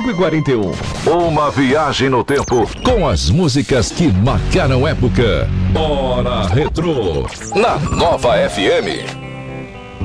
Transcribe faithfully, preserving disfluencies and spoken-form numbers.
cinco e quarenta e um. Uma viagem no tempo com as músicas que marcaram época. Hora Retrô, na Nova F M.